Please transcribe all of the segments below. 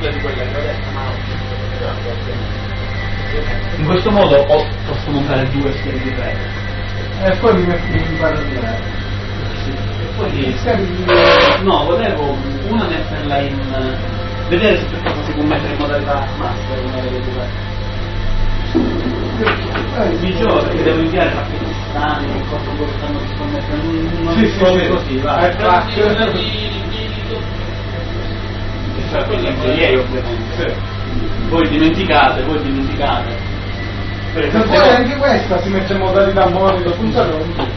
due di quelle che ho detto, ma in questo modo posso montare due schede di tre. E poi mi metti in parallelo. Poi no, volevo una metterla in vedere se per caso si può mettere in modalità master una delle due. Mi gioco perché devo inviare pacchetti strani che cosa stanno disconnetendo così, va. Cioè quelli ieri ovviamente. Voi dimenticate. E poi anche questa si mette in modalità monitor, funziona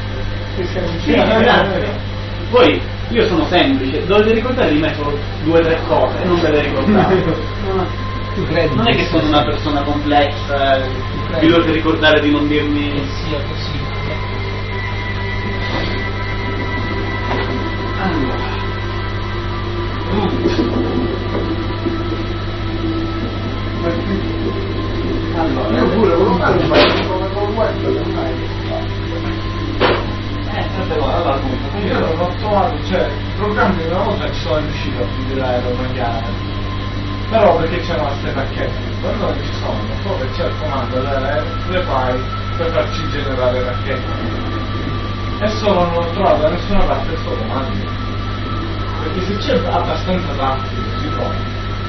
Poi io sono semplice, dovete ricordare di mettere 2 o 3 cose e non ve le ricordate. Non è che sono una persona complessa, vi dovete ricordare di non dirmi sia così. Allora, io pure volevo fare un io non ho trovato, cioè, programmi una volta ci sono riuscito a migliorare la maniera, però perché c'erano queste pacchetti, quando non ci sono, solo che c'è il comando le file per farci generare pacchetti. E solo non ho trovato da nessuna parte solo comandi. Perché se c'è abbastanza tanti si trova.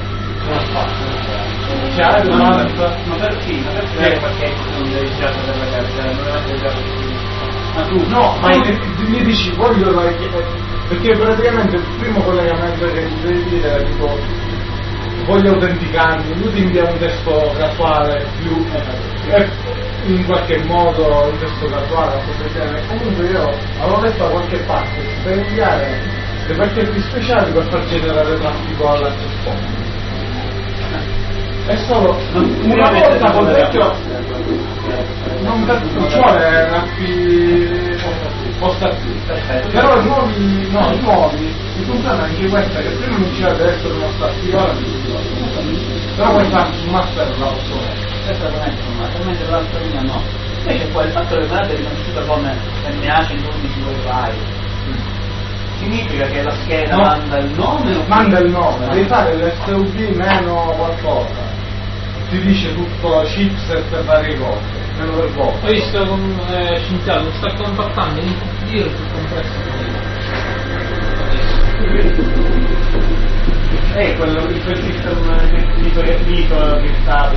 C'è ma perché i pacchetti non devi già per la carta, non è già. Ma tu no, ma mi dici voglio perché praticamente il primo collegamento che mi devi dire è tipo voglio autenticarmi, lui ti invia un testo casuale più in qualche modo un testo casuale, comunque io avevo letto da qualche parte per inviare dei pacchetti speciali per far generare traffico all'access point. È solo una volta col vecchio non ci vuole posta però i nuovi si funziona anche questa che prima mi diceva deve essere uno statico però questa un master la posso questa non è un master mentre l'altra linea no invece poi il fatto che non è riconosciuta come MA111 Wi-Fi significa che la scheda manda il nome devi fare l'SUB meno qualcosa ti dice tutto chipset e varie cose meno per volta. Ho visto con Scienziato sta compattando in giro sul compresso quello il system che stato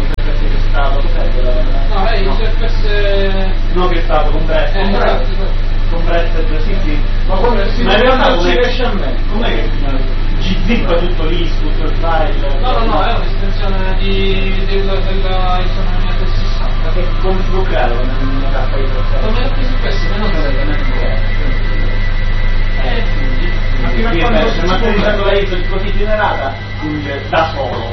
no il CFS no che è stato compresso sì ma in realtà come riesce a me com'è che zippa tutto lì tutto il file no è un'estensione della 60 che come si può creare una tappa di come è preso questo meno ma stai dicendo la ISO così generata funge da solo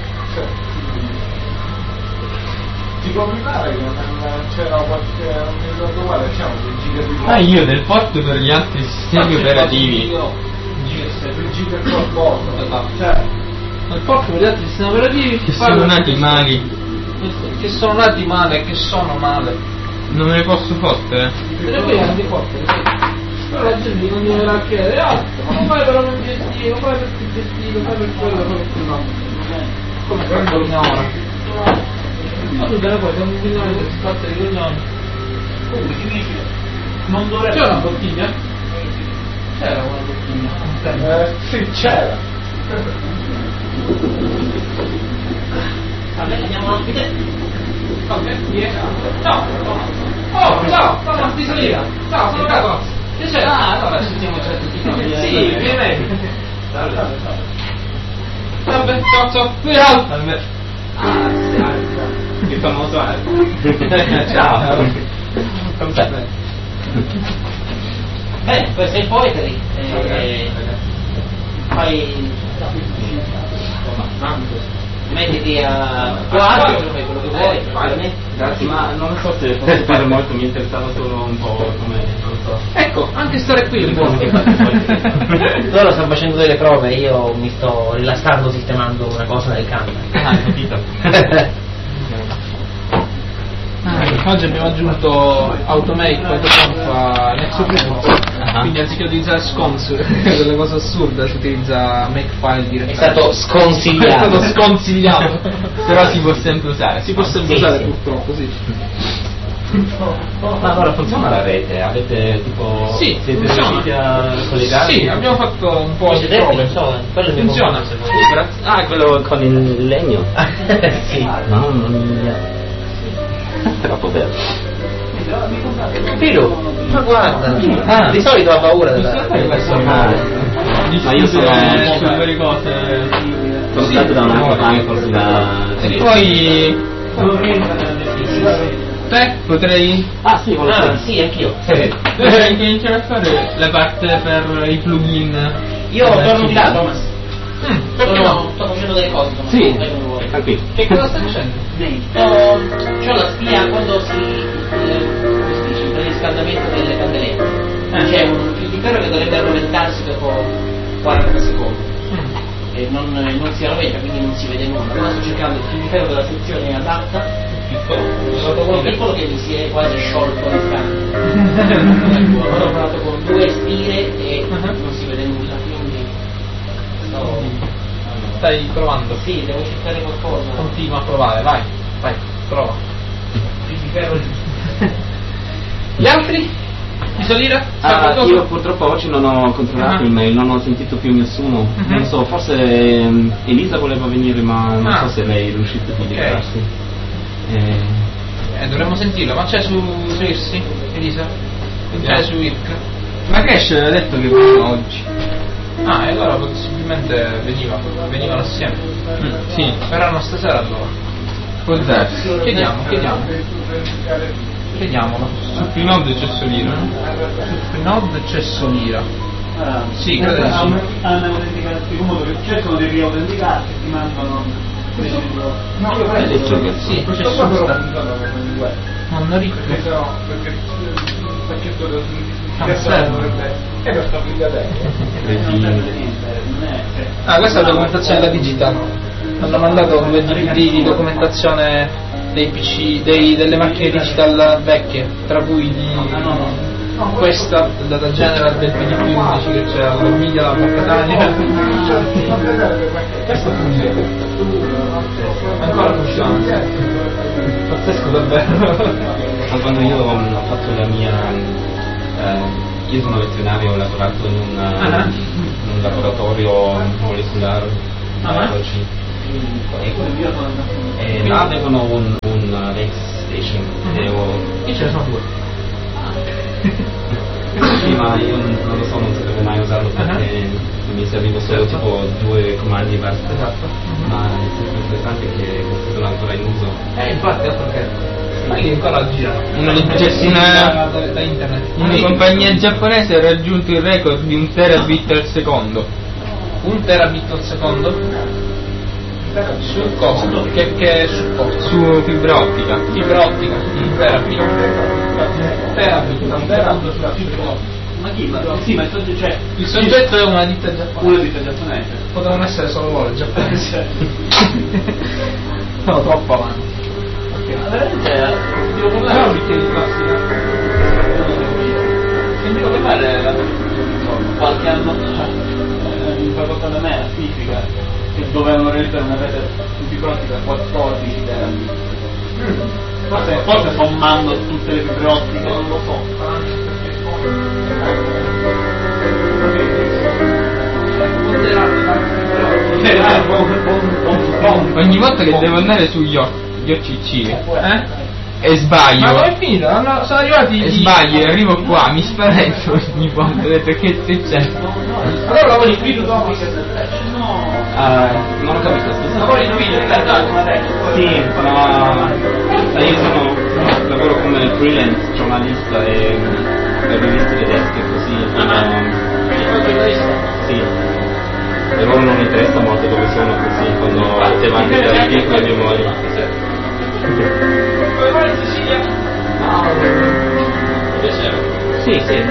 si può provare che non c'era qualche non mi ricordo quale c'era un giga di io del port per gli altri sistemi operativi il giga di cioè il port per gli altri sistemi operativi che sono nati mali che sono nati male che sono male non me ne posso fottere e poi anche forte però la gente continuerà a chiedere ma non fai però un gestito fai per il gestito fai per quello fai per quello come quando ora ma tu te ne puoi un milione di spazi di coglioni comunque ti dici non dovrebbe c'era una bottiglia? C'era una bottiglia sì c'era a me andiamo all'ospite ok ciao ciao sono la spisolina ciao sono Cato che c'è? allora sentiamo tutti sì vieni vabbè ciao il famoso ciao bene poi sei poetry poi mettiti a fai quello che vuoi grazie ma non so se posso fare molto mi interessava solo un po' come non so ecco anche stare qui è buono loro stanno facendo delle prove io mi sto rilassando sistemando una cosa nel campo capito Oggi abbiamo aggiunto Automake Photoshop a Nexus, quindi anziché utilizzare sconce, quelle cose assurde, si utilizza Makefile È direttamente. stato È sconsigliato. stato sconsigliato. Però si può sempre usare. Si può sempre Sì, usare sì. purtroppo, sì. Ma allora funziona la rete? Avete tipo... Sì, siete funziona. riusciti a collegarvi? Sì, abbiamo fatto un po' di Siete prove. non so, quello mi Funziona. convince. Grazie. Ah, quello con il legno? Sì. Mamma mia. Troppo bello. Fido, ma guarda, Ah. di solito ha paura della Ma io sono su quelle cose. sono Sì, stato da un altro no. banco sulla... E poi te potrei Ah sì, volevo sì, anch'io. cominciare a fare la parte per i plugin. Io torno di là, Thomas. Perché no? Sto facendo delle cose. Thomas. Sì, Vai come vuoi. tranquillo. Che cosa stai facendo? C'ho la spia quando come si dice, per il riscaldamento delle candelette. C'è un fil di ferro che dovrebbe arroventarsi dopo 40 secondi. E non si arroventa, quindi non si vede nulla. Ora sto cercando il fil di ferro della sezione adatta, piccolo, piccolo che mi si è quasi sciolto all'istante. Ora ho provato con 2 spire e non si vede nulla, quindi Stai provando. sì, devo cercare qualcosa. Continua a provare, vai, prova. Fil di ferro giusto. Gli altri? Isolira? Io purtroppo oggi non ho controllato il mail, non ho sentito più nessuno. Non so, forse Elisa voleva venire ma non so se lei è riuscita a comunicarsi. Dovremmo sentirlo, ma c'è su Irsi, Elisa? C'è su IRC? Ma Cash aveva detto che veniva oggi. Ah, e allora possibilmente venivano assieme. Sì, Verranno stasera allora. può darsi. Chiediamolo. Su Pinod c'è Solino. Su Node c'è Solira. Sì, credo di sì. Hanno autenticato il modo che cercano di riautenticarsi e ti mandano No, io Hai detto che Sì, c'è questo su però sta. web. Non ricco. Perché il pacchetto del Cancella. è per stabilità Questa è la documentazione da digitale. Hanno mandato come DVD di documentazione dei PC, delle macchine digital vecchie, tra cui questa, il data general del PDP-11 che c'è alla Media Lab a Catania. Questo funziona. Ancora funziona. Pazzesco davvero. Ma quando io ho fatto la mia... io sono veterinario, ho lavorato in un laboratorio molecolare biology. E là avevano un Rex Station. Io ce ne sono 2. Sì, ma io non lo so, non sapevo mai usarlo perché mi serviva solo tipo 2 comandi e basta. Esatto. Ma è sempre interessante che questi sono ancora in uso. Infatti, altro che. Quelli ancora girano. Da internet. Una compagnia giapponese ha raggiunto il record di 1 terabit al secondo. 1 terabit al secondo? Su cosa? Che supporto? Su fibra ottica. Fibra ottica, 1 terabit. Terabit al secondo sulla fibra ottica. Ma chi? Sì, ma cioè, Il soggetto è una ditta giapponese. una ditta giapponese. Potevano essere solo loro giapponesi. Sono troppo avanti. Ma veramente devo parlare No, perché di classica. sentivo parlare qualche anno fa in facoltà da me a fisica che dovevano realizzare una rete in fibra ottica 14 terabit. Forse sommando tutte le fibre ottiche, non lo so. Ogni volta che devo andare sugli OCC e sbaglio. Ma come è finita? Sono arrivati. E sbaglio e arrivo qua, mi spavento ogni volta, ho detto che c'è? Allora lavori qui dopo che No. Non ho capito, scusa. lavori qui in realtà come adesso. Sì, ma io lavoro come freelance giornalista e riviste tedesche così. Sì. E loro non interessa molto dove sono così quando si avanti dai piccole memorie. Come vai in Sicilia? Sì, sì.